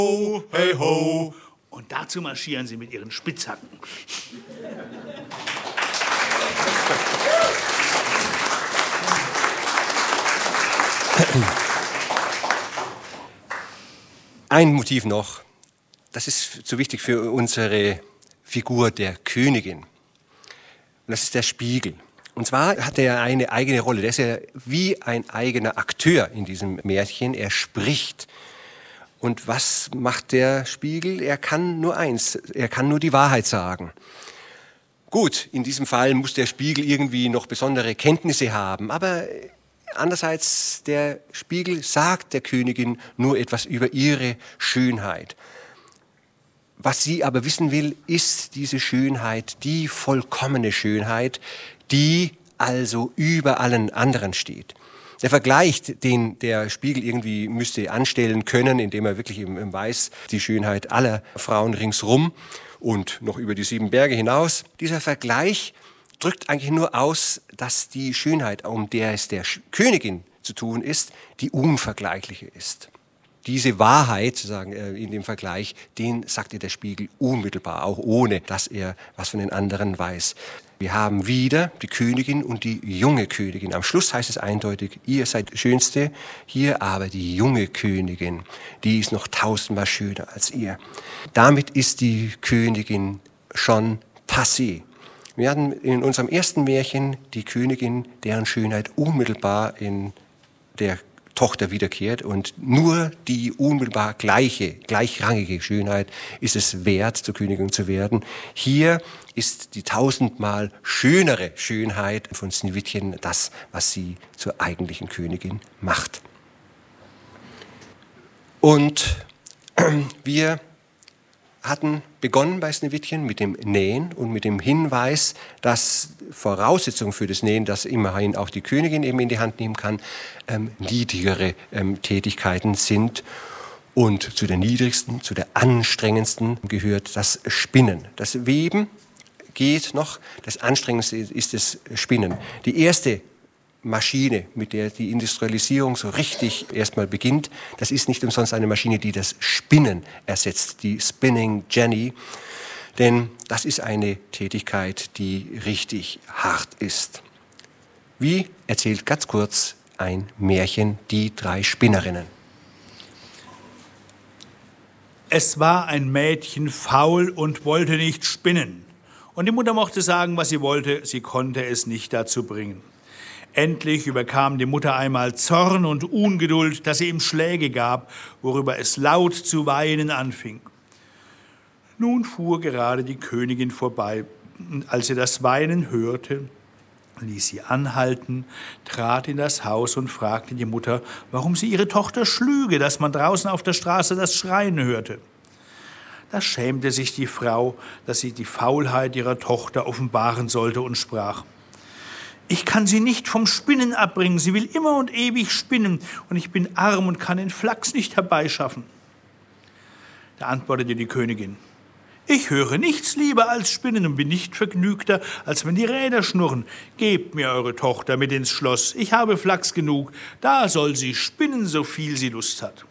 ho, hey ho. Und dazu marschieren sie mit ihren Spitzhacken. Ein Motiv noch, das ist so wichtig für unsere Figur der Königin. Und das ist der Spiegel. Und zwar hat er eine eigene Rolle. Der ist ja wie ein eigener Akteur in diesem Märchen. Er spricht. Und was macht der Spiegel? Er kann nur eins, er kann nur die Wahrheit sagen. Gut, in diesem Fall muss der Spiegel irgendwie noch besondere Kenntnisse haben, aber andererseits, der Spiegel sagt der Königin nur etwas über ihre Schönheit. Was sie aber wissen will, ist diese Schönheit, die vollkommene Schönheit, die also über allen anderen steht. Der Vergleich, den der Spiegel irgendwie müsste anstellen können, indem er wirklich im Weiß die Schönheit aller Frauen ringsrum und noch über die 7 Berge hinaus, dieser Vergleich drückt eigentlich nur aus, dass die Schönheit, um der es der Königin zu tun ist, die unvergleichliche ist. Diese Wahrheit, sozusagen in dem Vergleich, den sagt ihr der Spiegel unmittelbar, auch ohne, dass er was von den anderen weiß. Wir haben wieder die Königin und die junge Königin. Am Schluss heißt es eindeutig, ihr seid Schönste, hier aber die junge Königin, die ist noch 1000-mal schöner als ihr. Damit ist die Königin schon passé. Wir hatten in unserem ersten Märchen die Königin, deren Schönheit unmittelbar in der Tochter wiederkehrt und nur die unmittelbar gleichrangige Schönheit ist es wert, zur Königin zu werden. Hier ist die 1000-mal schönere Schönheit von Sneewittchen das, was sie zur eigentlichen Königin macht. Und wir hatten begonnen bei Sneewittchen mit dem Nähen und mit dem Hinweis, dass Voraussetzung für das Nähen, dass immerhin auch die Königin eben in die Hand nehmen kann, niedrigere Tätigkeiten sind. Und zu der niedrigsten, zu der anstrengendsten gehört das Spinnen. Das Weben geht noch, das Anstrengendste ist das Spinnen. Die erste Maschine, mit der die Industrialisierung so richtig erstmal beginnt, das ist nicht umsonst eine Maschine, die das Spinnen ersetzt, die Spinning Jenny. Denn das ist eine Tätigkeit, die richtig hart ist. Wie erzählt ganz kurz ein Märchen die 3 Spinnerinnen. Es war ein Mädchen faul und wollte nicht spinnen. Und die Mutter mochte sagen, was sie wollte, sie konnte es nicht dazu bringen. Endlich überkam die Mutter einmal Zorn und Ungeduld, dass sie ihm Schläge gab, worüber es laut zu weinen anfing. Nun fuhr gerade die Königin vorbei, und als sie das Weinen hörte, ließ sie anhalten, trat in das Haus und fragte die Mutter, warum sie ihre Tochter schlüge, dass man draußen auf der Straße das Schreien hörte. Da schämte sich die Frau, dass sie die Faulheit ihrer Tochter offenbaren sollte und sprach: Ich kann sie nicht vom Spinnen abbringen, sie will immer und ewig spinnen, und ich bin arm und kann den Flachs nicht herbeischaffen. Da antwortete die Königin: Ich höre nichts lieber als Spinnen und bin nicht vergnügter, als wenn die Räder schnurren. Gebt mir eure Tochter mit ins Schloss, ich habe Flachs genug, da soll sie spinnen, so viel sie Lust hat.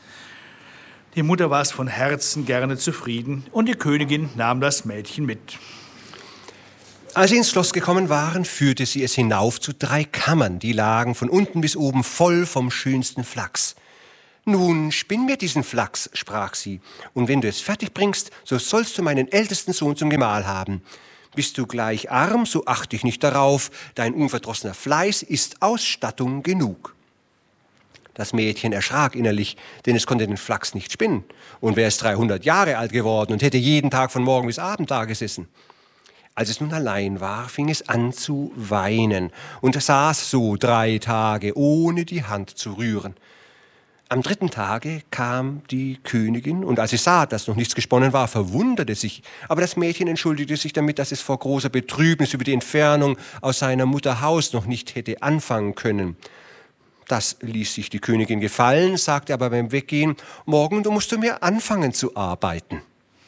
Die Mutter war es von Herzen gerne zufrieden, und die Königin nahm das Mädchen mit. Als sie ins Schloss gekommen waren, führte sie es hinauf zu 3 Kammern, die lagen von unten bis oben voll vom schönsten Flachs. »Nun, spinn mir diesen Flachs«, sprach sie, »und wenn du es fertig bringst, so sollst du meinen ältesten Sohn zum Gemahl haben. Bist du gleich arm, so acht dich nicht darauf, dein unverdrossener Fleiß ist Ausstattung genug.« Das Mädchen erschrak innerlich, denn es konnte den Flachs nicht spinnen und wäre es 300 Jahre alt geworden und hätte jeden Tag von Morgen bis Abend da gesessen. Als es nun allein war, fing es an zu weinen und saß so 3 Tage, ohne die Hand zu rühren. Am 3. Tage kam die Königin, und als sie sah, dass noch nichts gesponnen war, verwunderte sich. Aber das Mädchen entschuldigte sich damit, dass es vor großer Betrübnis über die Entfernung aus seiner Mutter Haus noch nicht hätte anfangen können. Das ließ sich die Königin gefallen, sagte aber beim Weggehen: »Morgen musst du mir anfangen zu arbeiten.«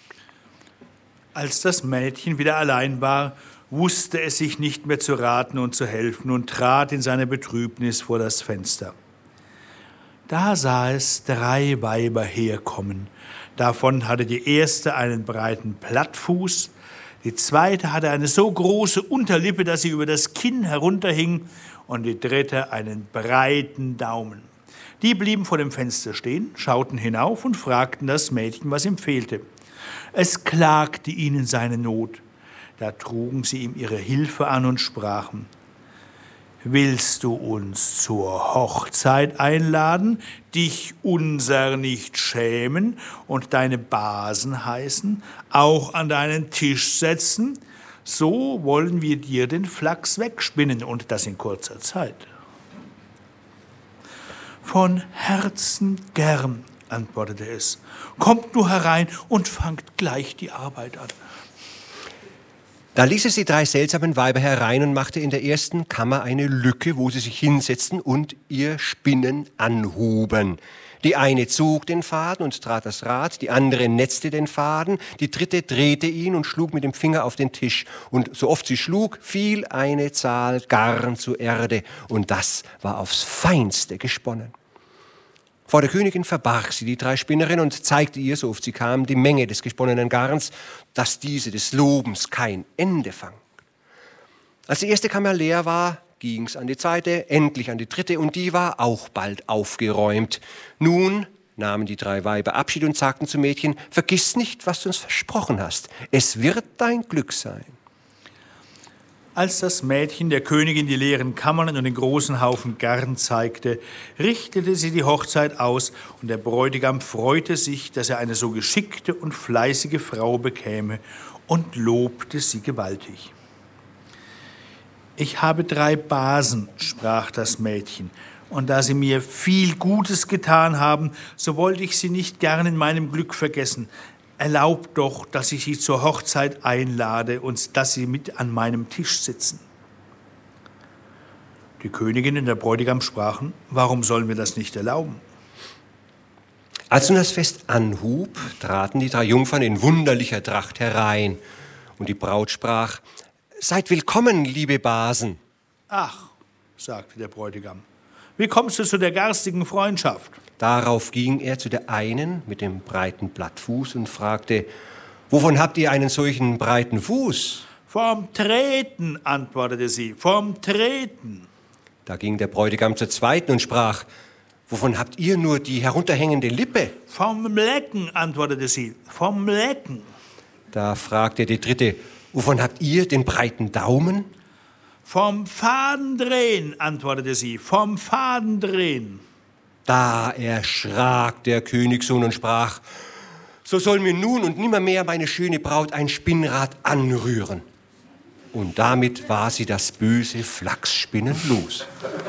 Als das Mädchen wieder allein war, wusste es sich nicht mehr zu raten und zu helfen und trat in seiner Betrübnis vor das Fenster. Da sah es 3 Weiber herkommen. Davon hatte die erste einen breiten Plattfuß, die zweite hatte eine so große Unterlippe, dass sie über das Kinn herunterhing, und die dritte einen breiten Daumen. Die blieben vor dem Fenster stehen, schauten hinauf und fragten das Mädchen, was ihm fehlte. Es klagte ihnen seine Not. Da trugen sie ihm ihre Hilfe an und sprachen: Willst du uns zur Hochzeit einladen, dich unser nicht schämen und deine Basen heißen, auch an deinen Tisch setzen? So wollen wir dir den Flachs wegspinnen, und das in kurzer Zeit. Von Herzen gern, antwortete es. Kommt nur herein und fangt gleich die Arbeit an. Da ließ es die 3 seltsamen Weiber herein und machte in der ersten Kammer eine Lücke, wo sie sich hinsetzten und ihr Spinnen anhuben. Die eine zog den Faden und trat das Rad, die andere netzte den Faden, die dritte drehte ihn und schlug mit dem Finger auf den Tisch. Und so oft sie schlug, fiel eine Zahl Garn zur Erde, und das war aufs Feinste gesponnen. Vor der Königin verbarg sie die 3 Spinnerinnen und zeigte ihr, so oft sie kam, die Menge des gesponnenen Garns, dass diese des Lobens kein Ende fand. Als die erste Kammer leer war, ging's an die zweite, endlich an die dritte, und die war auch bald aufgeräumt. Nun nahmen die 3 Weiber Abschied und sagten zum Mädchen: Vergiss nicht, was du uns versprochen hast. Es wird dein Glück sein. Als das Mädchen der Königin die leeren Kammern und den großen Haufen Garn zeigte, richtete sie die Hochzeit aus, und der Bräutigam freute sich, dass er eine so geschickte und fleißige Frau bekäme, und lobte sie gewaltig. Ich habe 3 Basen, sprach das Mädchen, und da sie mir viel Gutes getan haben, so wollte ich sie nicht gern in meinem Glück vergessen. Erlaubt doch, dass ich sie zur Hochzeit einlade und dass sie mit an meinem Tisch sitzen. Die Königin und der Bräutigam sprachen: Warum sollen wir das nicht erlauben? Als nun das Fest anhub, traten die 3 Jungfern in wunderlicher Tracht herein. Und die Braut sprach: Seid willkommen, liebe Basen. Ach, sagte der Bräutigam, wie kommst du zu der garstigen Freundschaft? Darauf ging er zu der einen mit dem breiten Plattfuß und fragte: Wovon habt ihr einen solchen breiten Fuß? Vom Treten, antwortete sie, vom Treten. Da ging der Bräutigam zur zweiten und sprach: Wovon habt ihr nur die herunterhängende Lippe? Vom Lecken, antwortete sie, vom Lecken. Da fragte die dritte: Wovon habt ihr den breiten Daumen? Vom Fadendrehen, antwortete sie, vom Fadendrehen. Da erschrak der Königssohn und sprach: So soll mir nun und nimmermehr meine schöne Braut ein Spinnrad anrühren. Und damit war sie das böse Flachsspinnen los.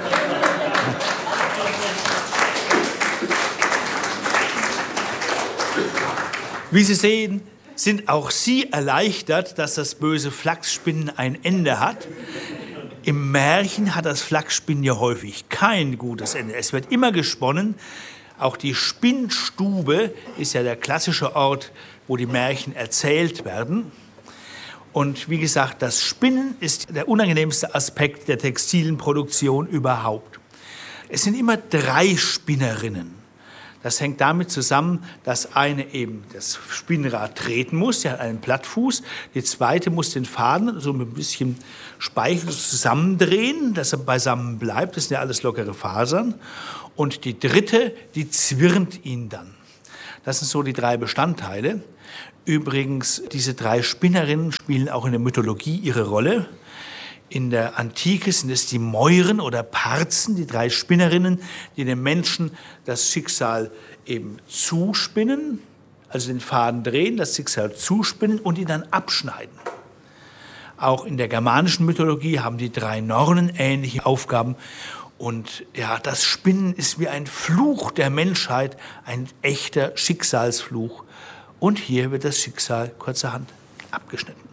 Wie Sie sehen, sind auch Sie erleichtert, dass das böse Flachsspinnen ein Ende hat. Im Märchen hat das Flachsspinnen ja häufig kein gutes Ende. Es wird immer gesponnen. Auch die Spinnstube ist ja der klassische Ort, wo die Märchen erzählt werden. Und wie gesagt, das Spinnen ist der unangenehmste Aspekt der textilen Produktion überhaupt. Es sind immer 3 Spinnerinnen. Das hängt damit zusammen, dass eine eben das Spinnrad treten muss, sie hat einen Plattfuß. Die zweite muss den Faden so mit ein bisschen Speichel zusammendrehen, dass er beisammen bleibt. Das sind ja alles lockere Fasern. Und die dritte, die zwirnt ihn dann. Das sind so die 3 Bestandteile. Übrigens, diese 3 Spinnerinnen spielen auch in der Mythologie ihre Rolle. In der Antike sind es die Mäuren oder Parzen, die 3 Spinnerinnen, die dem Menschen das Schicksal eben zuspinnen, also den Faden drehen, das Schicksal zuspinnen und ihn dann abschneiden. Auch in der germanischen Mythologie haben die 3 Nornen ähnliche Aufgaben. Und ja, das Spinnen ist wie ein Fluch der Menschheit, ein echter Schicksalsfluch. Und hier wird das Schicksal kurzerhand abgeschnitten.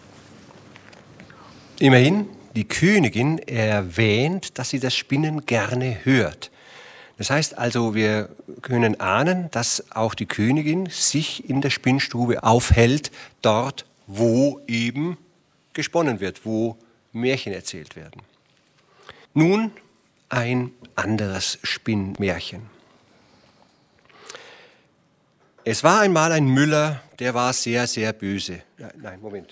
Immerhin, die Königin erwähnt, dass sie das Spinnen gerne hört. Das heißt also, wir können ahnen, dass auch die Königin sich in der Spinnstube aufhält, dort, wo eben gesponnen wird, wo Märchen erzählt werden. Nun ein anderes Spinnmärchen. Es war einmal ein Müller, der war sehr, sehr böse. Nein, Moment.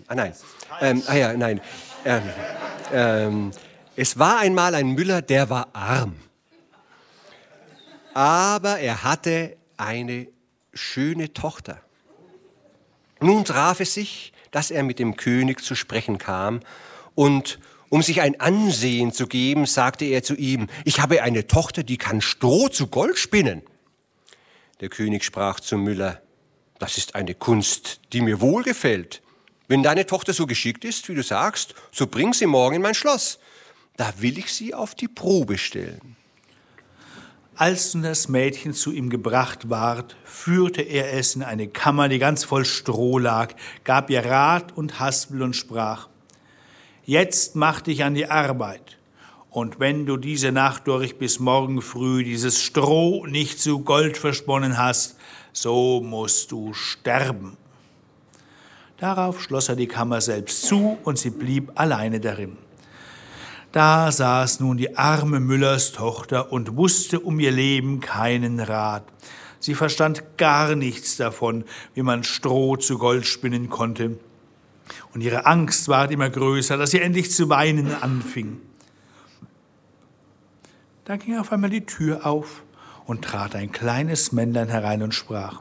Es war einmal ein Müller, der war arm. Aber er hatte eine schöne Tochter. Nun traf es sich, dass er mit dem König zu sprechen kam und um sich ein Ansehen zu geben, sagte er zu ihm, ich habe eine Tochter, die kann Stroh zu Gold spinnen. Der König sprach zum Müller, das ist eine Kunst, die mir wohlgefällt. Wenn deine Tochter so geschickt ist, wie du sagst, so bring sie morgen in mein Schloss. Da will ich sie auf die Probe stellen. Als nun das Mädchen zu ihm gebracht ward, führte er es in eine Kammer, die ganz voll Stroh lag, gab ihr Rat und Haspel und sprach, jetzt mach dich an die Arbeit. Und wenn du diese Nacht durch bis morgen früh dieses Stroh nicht zu Gold versponnen hast, so musst du sterben. Darauf schloss er die Kammer selbst zu und sie blieb alleine darin. Da saß nun die arme Müllerstochter und wusste um ihr Leben keinen Rat. Sie verstand gar nichts davon, wie man Stroh zu Gold spinnen konnte. Und ihre Angst ward immer größer, dass sie endlich zu weinen anfing. Da ging auf einmal die Tür auf und trat ein kleines Männlein herein und sprach,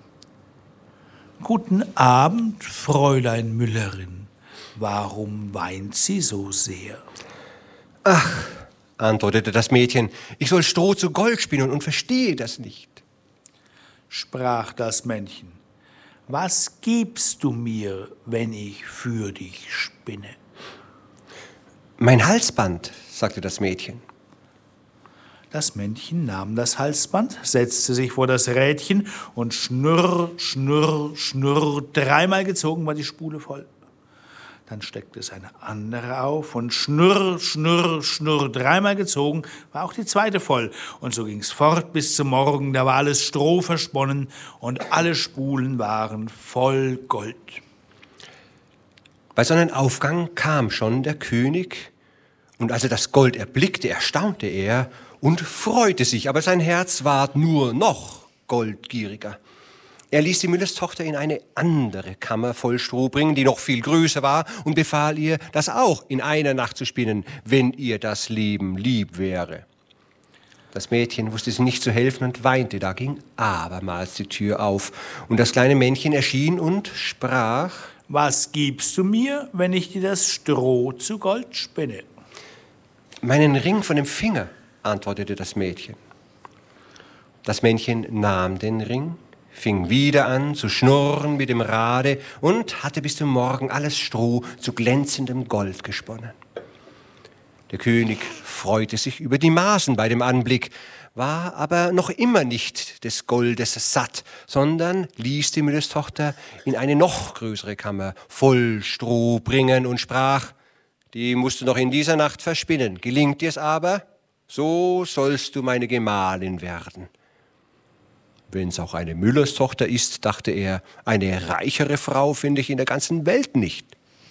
»Guten Abend, Fräulein Müllerin. Warum weint sie so sehr?« »Ach«, antwortete das Mädchen, »ich soll Stroh zu Gold spinnen und verstehe das nicht.« Sprach das Männchen, »Was gibst du mir, wenn ich für dich spinne?« »Mein Halsband«, sagte das Mädchen. Das Männchen nahm das Halsband, setzte sich vor das Rädchen und schnurr, schnurr, schnurr, dreimal gezogen war die Spule voll. Dann steckte es eine andere auf und schnurr, schnurr, schnurr, dreimal gezogen war auch die zweite voll. Und so ging's fort bis zum Morgen, da war alles Stroh versponnen und alle Spulen waren voll Gold. Bei Sonnenaufgang kam schon der König, und als er das Gold erblickte, erstaunte er und freute sich, aber sein Herz ward nur noch goldgieriger. Er ließ die Müllerstochter in eine andere Kammer voll Stroh bringen, die noch viel größer war, und befahl ihr, das auch in einer Nacht zu spinnen, wenn ihr das Leben lieb wäre. Das Mädchen wusste sich nicht zu helfen und weinte. Da ging abermals die Tür auf, und das kleine Männchen erschien und sprach, »Was gibst du mir, wenn ich dir das Stroh zu Gold spinne?« »Meinen Ring von dem Finger«, antwortete das Mädchen. Das Männchen nahm den Ring, fing wieder an zu schnurren mit dem Rade und hatte bis zum Morgen alles Stroh zu glänzendem Gold gesponnen. Der König freute sich über die Maßen bei dem Anblick, war aber noch immer nicht des Goldes satt, sondern ließ die Müllerstochter in eine noch größere Kammer voll Stroh bringen und sprach, die musst du noch in dieser Nacht verspinnen. Gelingt dir's aber, so sollst du meine Gemahlin werden. Wenn's auch eine Müllerstochter ist, dachte er, eine reichere Frau finde ich in der ganzen Welt nicht.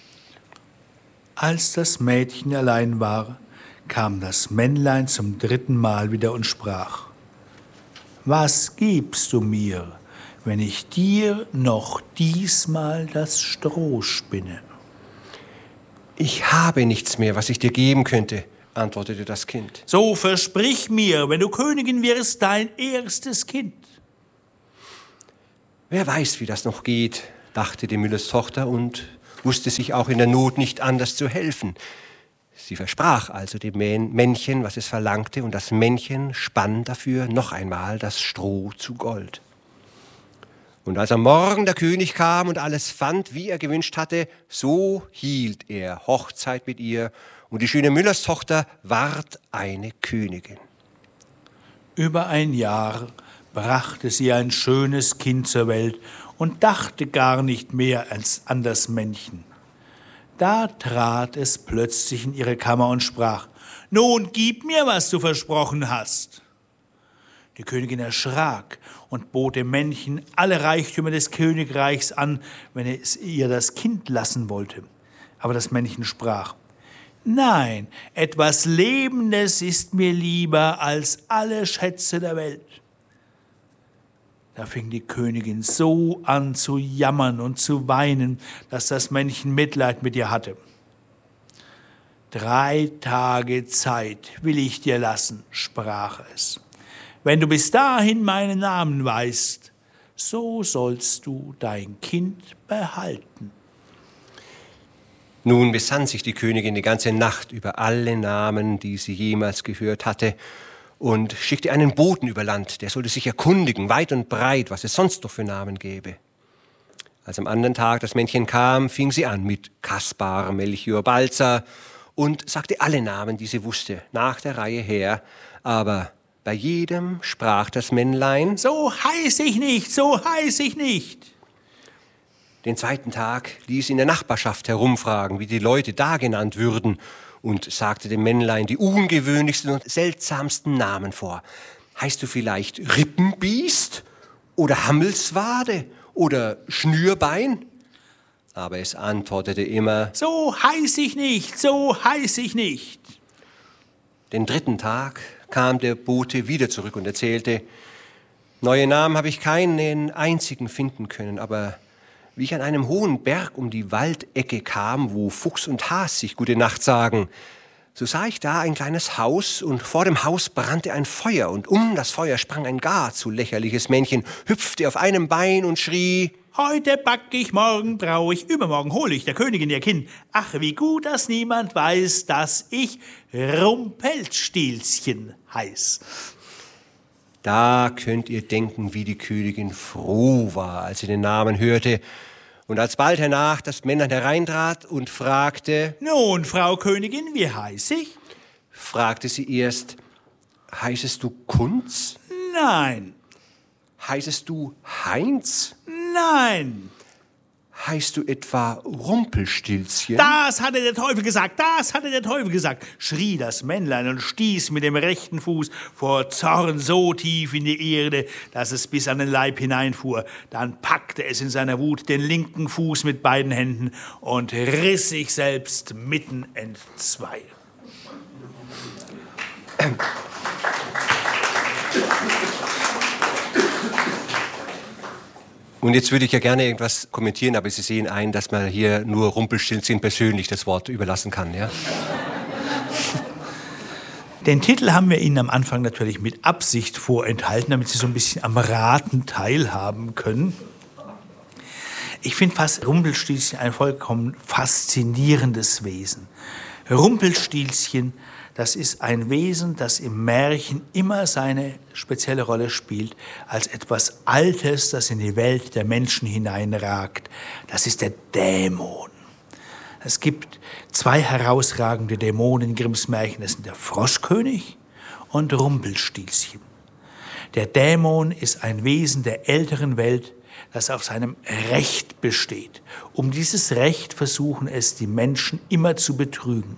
Als das Mädchen allein war, kam das Männlein zum dritten Mal wieder und sprach, »Was gibst du mir, wenn ich dir noch diesmal das Stroh spinne?« »Ich habe nichts mehr, was ich dir geben könnte«, antwortete das Kind. »So versprich mir, wenn du Königin wirst, dein erstes Kind.« »Wer weiß, wie das noch geht«, dachte die Müllerstochter und wusste sich auch in der Not nicht anders zu helfen. Sie versprach also dem Männchen, was es verlangte, und das Männchen spann dafür noch einmal das Stroh zu Gold. Und als am Morgen der König kam und alles fand, wie er gewünscht hatte, so hielt er Hochzeit mit ihr, und die schöne Müllerstochter ward eine Königin. Über ein Jahr brachte sie ein schönes Kind zur Welt und dachte gar nicht mehr als an das Männchen. Da trat es plötzlich in ihre Kammer und sprach, »Nun, gib mir, was du versprochen hast.« Die Königin erschrak und bot dem Männchen alle Reichtümer des Königreichs an, wenn es ihr das Kind lassen wollte. Aber das Männchen sprach, »Nein, etwas Lebendes ist mir lieber als alle Schätze der Welt.« Da fing die Königin so an zu jammern und zu weinen, dass das Männchen Mitleid mit ihr hatte. 3 Tage Zeit will ich dir lassen, sprach es. Wenn du bis dahin meinen Namen weißt, so sollst du dein Kind behalten. Nun besann sich die Königin die ganze Nacht über alle Namen, die sie jemals gehört hatte, und schickte einen Boten über Land, der sollte sich erkundigen, weit und breit, was es sonst noch für Namen gäbe. Als am anderen Tag das Männchen kam, fing sie an mit Kaspar, Melchior, Balthasar und sagte alle Namen, die sie wusste, nach der Reihe her. Aber bei jedem sprach das Männlein: So heiß ich nicht, so heiß ich nicht. Den zweiten Tag ließ sie in der Nachbarschaft herumfragen, wie die Leute da genannt würden, und sagte dem Männlein die ungewöhnlichsten und seltsamsten Namen vor. Heißt du vielleicht Rippenbiest oder Hammelswade oder Schnürbein? Aber es antwortete immer: So heiß ich nicht, so heiß ich nicht. Den dritten Tag kam der Bote wieder zurück und erzählte: Neue Namen habe ich keinen einzigen finden können, aber wie ich an einem hohen Berg um die Waldecke kam, wo Fuchs und Has sich gute Nacht sagen, so sah ich da ein kleines Haus, und vor dem Haus brannte ein Feuer, und um das Feuer sprang ein gar zu lächerliches Männchen, hüpfte auf einem Bein und schrie: Heute back ich, morgen brau ich, übermorgen hole ich der Königin ihr Kind. Ach, wie gut, dass niemand weiß, dass ich Rumpelstilzchen heiß. Da könnt ihr denken, wie die Königin froh war, als sie den Namen hörte. Und als bald hernach das Männlein hereintrat und fragte: Nun, Frau Königin, wie heiß ich? Fragte sie erst: Heißest du Kunz? Nein. Heißest du Heinz? Nein. Heißt du etwa Rumpelstilzchen? Das hatte der Teufel gesagt, das hatte der Teufel gesagt, schrie das Männlein und stieß mit dem rechten Fuß vor Zorn so tief in die Erde, dass es bis an den Leib hineinfuhr. Dann packte es in seiner Wut den linken Fuß mit beiden Händen und riss sich selbst mitten entzwei. Und jetzt würde ich ja gerne irgendwas kommentieren, aber Sie sehen ein, dass man hier nur Rumpelstilzchen persönlich das Wort überlassen kann, ja? Den Titel haben wir Ihnen am Anfang natürlich mit Absicht vorenthalten, damit Sie so ein bisschen am Raten teilhaben können. Ich finde fast Rumpelstilzchen ein vollkommen faszinierendes Wesen. Rumpelstilzchen, das ist ein Wesen, das im Märchen immer seine spezielle Rolle spielt, als etwas Altes, das in die Welt der Menschen hineinragt. Das ist der Dämon. Es gibt 2 herausragende Dämonen in Grimms Märchen. Das sind der Froschkönig und Rumpelstilzchen. Der Dämon ist ein Wesen der älteren Welt, das auf seinem Recht besteht. Um dieses Recht versuchen es die Menschen immer zu betrügen.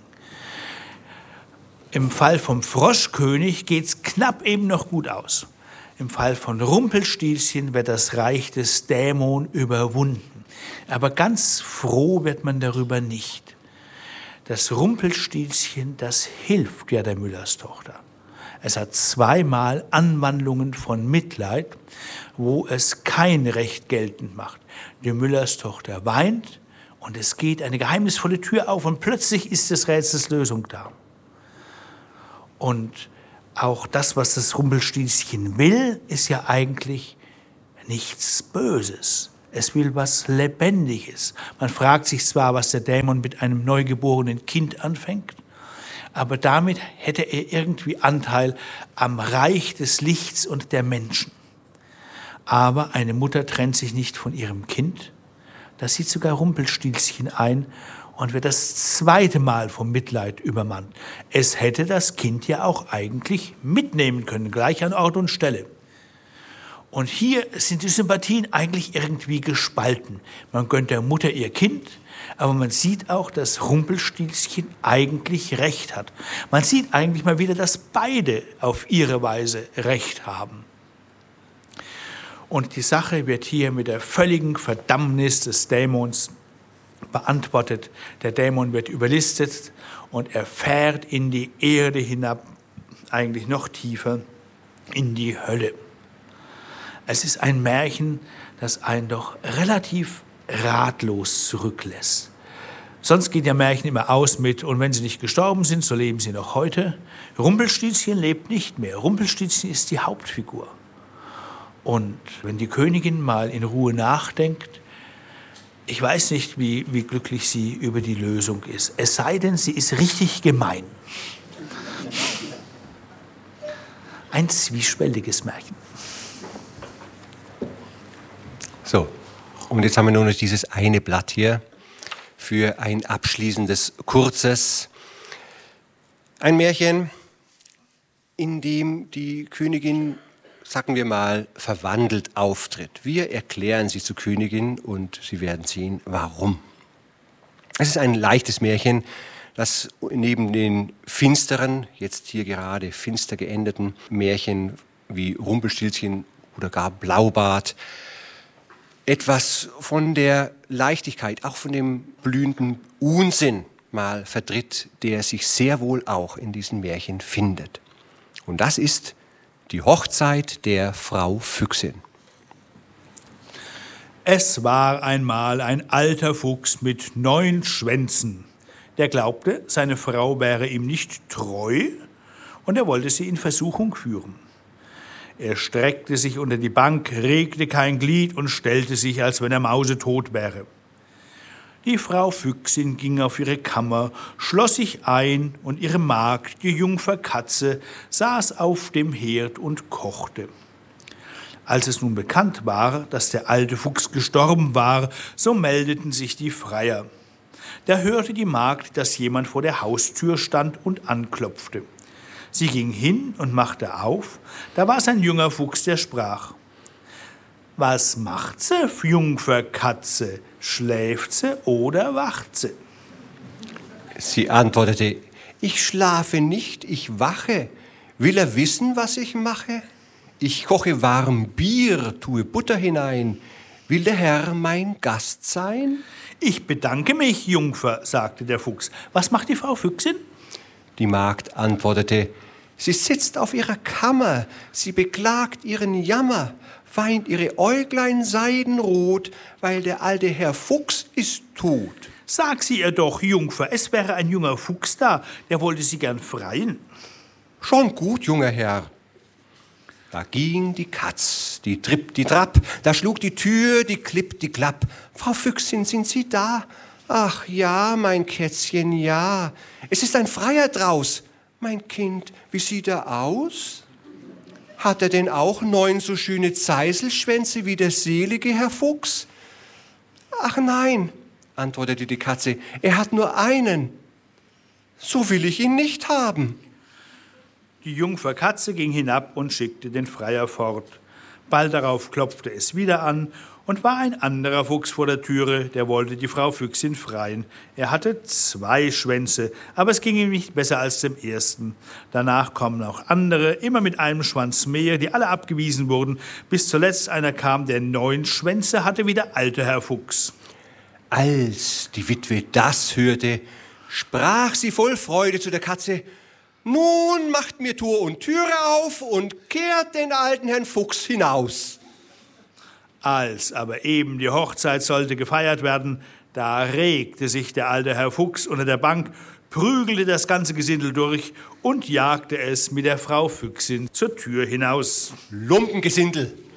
Im Fall vom Froschkönig geht's knapp eben noch gut aus. Im Fall von Rumpelstilzchen wird das Reich des Dämon überwunden. Aber ganz froh wird man darüber nicht. Das Rumpelstilzchen, das hilft ja der Müllerstochter. Es hat 2-mal Anwandlungen von Mitleid, wo es kein Recht geltend macht. Die Müllerstochter weint und es geht eine geheimnisvolle Tür auf und plötzlich ist des Rätsels Lösung da. Und auch das, was das Rumpelstilzchen will, ist ja eigentlich nichts Böses. Es will was Lebendiges. Man fragt sich zwar, was der Dämon mit einem neugeborenen Kind anfängt, aber damit hätte er irgendwie Anteil am Reich des Lichts und der Menschen. Aber eine Mutter trennt sich nicht von ihrem Kind. Das sieht sogar Rumpelstilzchen ein und wird das 2. Mal vom Mitleid übermannt. Es hätte das Kind ja auch eigentlich mitnehmen können, gleich an Ort und Stelle. Und hier sind die Sympathien eigentlich irgendwie gespalten. Man gönnt der Mutter ihr Kind, aber man sieht auch, dass Rumpelstilzchen eigentlich Recht hat. Man sieht eigentlich mal wieder, dass beide auf ihre Weise Recht haben. Und die Sache wird hier mit der völligen Verdammnis des Dämons beantwortet. Der Dämon wird überlistet und er fährt in die Erde hinab, eigentlich noch tiefer, in die Hölle. Es ist ein Märchen, das einen doch relativ ratlos zurücklässt. Sonst geht ja Märchen immer aus mit, und wenn sie nicht gestorben sind, so leben sie noch heute. Rumpelstilzchen lebt nicht mehr. Rumpelstilzchen ist die Hauptfigur. Und wenn die Königin mal in Ruhe nachdenkt, ich weiß nicht, wie glücklich sie über die Lösung ist. Es sei denn, sie ist richtig gemein. Ein zwiespältiges Märchen. So, und jetzt haben wir nur noch dieses eine Blatt hier für ein abschließendes, kurzes, ein Märchen, in dem die Königin, sagen wir mal, verwandelt auftritt. Wir erklären sie zur Königin und Sie werden sehen, warum. Es ist ein leichtes Märchen, das neben den finsteren, jetzt hier gerade finster geendeten Märchen wie Rumpelstilzchen oder gar Blaubart etwas von der Leichtigkeit, auch von dem blühenden Unsinn mal vertritt, der sich sehr wohl auch in diesen Märchen findet. Und das ist die Hochzeit der Frau Füchsin. Es war einmal ein alter Fuchs mit 9 Schwänzen. Der glaubte, seine Frau wäre ihm nicht treu und er wollte sie in Versuchung führen. Er streckte sich unter die Bank, regte kein Glied und stellte sich, als wenn er mausetot wäre. Die Frau Füchsin ging auf ihre Kammer, schloss sich ein und ihre Magd, die Jungfer Katze, saß auf dem Herd und kochte. Als es nun bekannt war, dass der alte Fuchs gestorben war, so meldeten sich die Freier. Da hörte die Magd, dass jemand vor der Haustür stand und anklopfte. Sie ging hin und machte auf, da war es ein junger Fuchs, der sprach: »Was macht se, Jungfer Katze? Schläft se oder wacht se?« Sie antwortete: »Ich schlafe nicht, ich wache. Will er wissen, was ich mache? Ich koche warm Bier, tue Butter hinein. Will der Herr mein Gast sein?« »Ich bedanke mich, Jungfer«, sagte der Fuchs. »Was macht die Frau Füchsin?« Die Magd antwortete: »Sie sitzt auf ihrer Kammer, sie beklagt ihren Jammer, weint ihre Äuglein seidenrot, weil der alte Herr Fuchs ist tot.« »Sag sie ihr doch, Jungfer, es wäre ein junger Fuchs da, der wollte sie gern freien.« »Schon gut, junger Herr.« Da ging die Katz, die Tripp, die Trapp, da schlug die Tür, die Klipp, die Klapp. »Frau Füchsin, sind Sie da?« »Ach ja, mein Kätzchen, ja. Es ist ein Freier draus.« »Mein Kind, wie sieht er aus? Hat er denn auch 9 so schöne Zeiselschwänze wie der selige Herr Fuchs?« »Ach nein«, antwortete die Katze, »er hat nur einen. So will ich ihn nicht haben.« Die Jungfer Katze ging hinab und schickte den Freier fort. Bald darauf klopfte es wieder an und war ein anderer Fuchs vor der Türe, der wollte die Frau Füchsin freien. Er hatte 2 Schwänze, aber es ging ihm nicht besser als dem ersten. Danach kommen auch andere, immer mit einem Schwanz mehr, die alle abgewiesen wurden, bis zuletzt einer kam, der 9 Schwänze hatte wie der alte Herr Fuchs. Als die Witwe das hörte, sprach sie voll Freude zu der Katze: »Nun macht mir Tor und Türe auf und kehrt den alten Herrn Fuchs hinaus.« Als aber eben die Hochzeit sollte gefeiert werden, da regte sich der alte Herr Fuchs unter der Bank, prügelte das ganze Gesindel durch und jagte es mit der Frau Füchsin zur Tür hinaus. »Lumpengesindel«,